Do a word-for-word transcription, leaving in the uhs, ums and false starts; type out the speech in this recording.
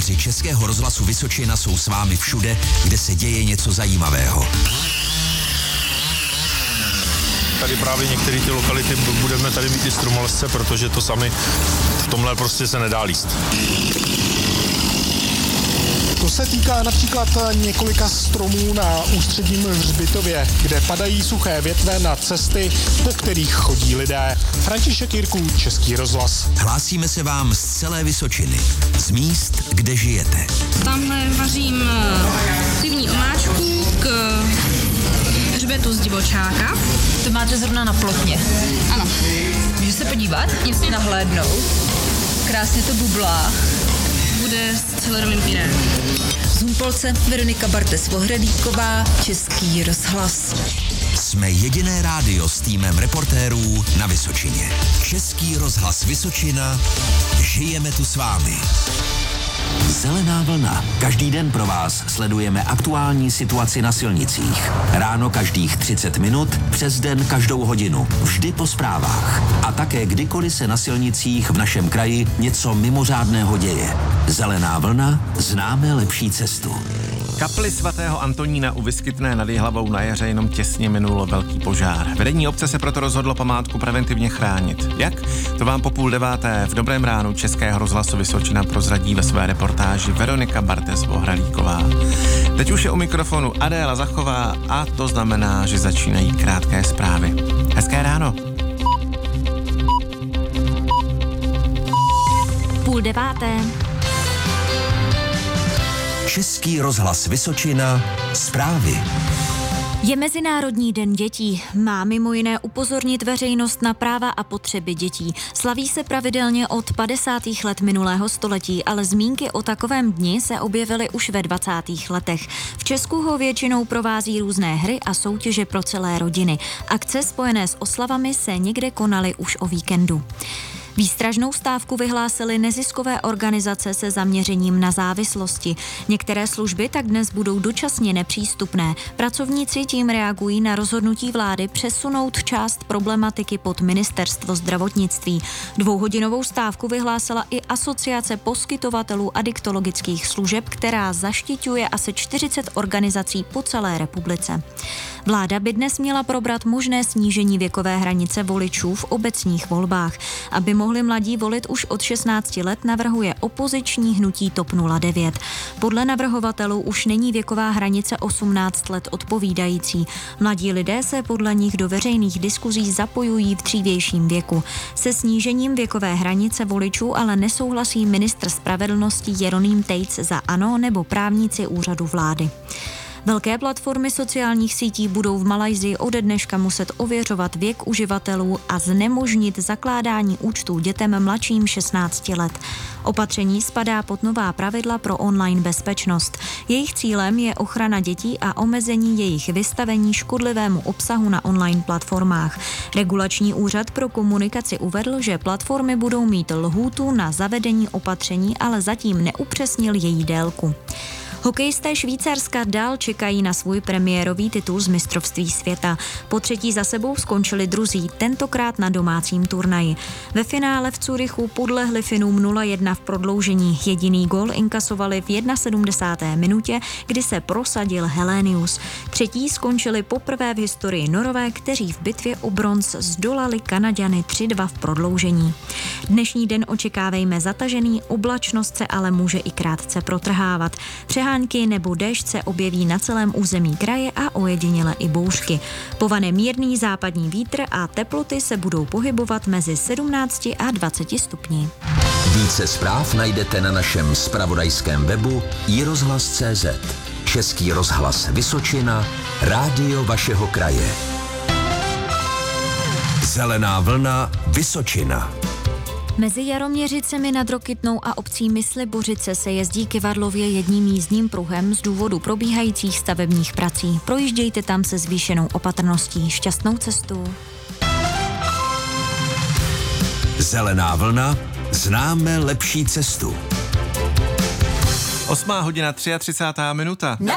Reportéři Českého rozhlasu Vysočina jsou s vámi všude, kde se děje něco zajímavého. Tady právě některé ty lokality budeme tady mít i stromolesce, protože to sami v tomhle prostě se nedá líst. To se týká například několika stromů na Ústředním hřbitově, kde padají suché větve na cesty, po kterých chodí lidé. František Jirků, Český rozhlas. Hlásíme se vám z celé Vysočiny, z míst, kde žijete. Tamhle vařím pivní omáčku k hřbetu z divočáka. To máte zrovna na plotně. Ano. Můžu se podívat? Něco nahlédnout. Krásně to bublá. Bude s celerovým pyrém. Z Humpolce Veronika Bartes-Vohrelíková, Český rozhlas. Jsme jediné rádio s týmem reportérů na Vysočině. Český rozhlas Vysočina. Žijeme tu s vámi. Zelená vlna. Každý den pro vás sledujeme aktuální situaci na silnicích. Ráno každých třicet minut, přes den každou hodinu, vždy po zprávách. A také kdykoliv se na silnicích v našem kraji něco mimořádného děje. Zelená vlna, známe lepší cestu. Kapli svatého Antonína u Vyskytné nad Jihlavou na jaře jenom těsně minul velký požár. Vedení obce se proto rozhodlo památku preventivně chránit. Jak? To vám po půl deváté v Dobrém ránu Českého rozhlasu Vysočina prozradí ve své reportáži Veronika Bartes-Vohrelíková. Teď už je u mikrofonu Adéla Zachová a to znamená, že začínají krátké zprávy. Hezké ráno. Půl deváté. Český rozhlas Vysočina. Zprávy. Je Mezinárodní den dětí. Má mimo jiné upozornit veřejnost na práva a potřeby dětí. Slaví se pravidelně od padesátých let minulého století, ale zmínky o takovém dni se objevily už ve dvacátých letech. V Česku ho většinou provází různé hry a soutěže pro celé rodiny. Akce spojené s oslavami se někde konaly už o víkendu. Výstražnou stávku vyhlásily neziskové organizace se zaměřením na závislosti. Některé služby tak dnes budou dočasně nepřístupné. Pracovníci tím reagují na rozhodnutí vlády přesunout část problematiky pod ministerstvo zdravotnictví. Dvouhodinovou stávku vyhlásila i Asociace poskytovatelů adiktologických služeb, která zaštiťuje asi čtyřicet organizací po celé republice. Vláda by dnes měla probrat možné snížení věkové hranice voličů v obecních volbách. Aby mohli mladí volit už od šestnácti let, navrhuje opoziční hnutí TOP nula devět. Podle navrhovatelů už není věková hranice osmnáct let odpovídající. Mladí lidé se podle nich do veřejných diskuzí zapojují v dřívějším věku. Se snížením věkové hranice voličů ale nesouhlasí ministr spravedlnosti Jeroným Tejc za ANO nebo právníci úřadu vlády. Velké platformy sociálních sítí budou v Malajsii ode dneška muset ověřovat věk uživatelů a znemožnit zakládání účtů dětem mladším šestnácti let. Opatření spadá pod nová pravidla pro online bezpečnost. Jejich cílem je ochrana dětí a omezení jejich vystavení škodlivému obsahu na online platformách. Regulační úřad pro komunikaci uvedl, že platformy budou mít lhůtu na zavedení opatření, ale zatím neupřesnil její délku. Hokejisté Švýcarska dál čekají na svůj premiérový titul z mistrovství světa. Po třetí za sebou skončili druzí, tentokrát na domácím turnaji. Ve finále v Curychu podlehli Finům nula jedna v prodloužení. Jediný gól inkasovali v sedmdesáté první minutě, kdy se prosadil Helenius. Třetí skončili poprvé v historii Norové, kteří v bitvě o bronz zdolali Kanaďany tři dva v prodloužení. Dnešní den očekávejme zatažený, oblačnost se ale může i krátce protrhávat. Přehánky nebo déšť se objeví na celém území kraje a ojediněle i bouřky. Povane mírný západní vítr a teploty se budou pohybovat mezi sedmnácti a dvaceti stupni. Více zpráv najdete na našem zpravodajském webu i rozhlas tečka cé zet. Český rozhlas Vysočina, rádio vašeho kraje. Zelená vlna Vysočina. Mezi Jaroměřicemi nad Rokytnou a obcí Myslibořice se jezdí kyvadlově jedním jízdním pruhem z důvodu probíhajících stavebních prací. Projíždějte tam se zvýšenou opatrností. Šťastnou cestu. Zelená vlna, známe lepší cestu. Osmá hodina třicátá třetí minuta.